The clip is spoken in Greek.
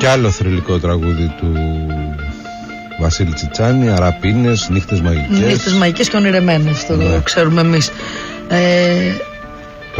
Μεγάλο θρυλικό τραγούδι του Βασίλη Τσιτσάνη, Αραπίνες, Νύχτες Μαγικές. Νύχτες Μαγικές και Ονειρεμένες, το ξέρουμε εμείς.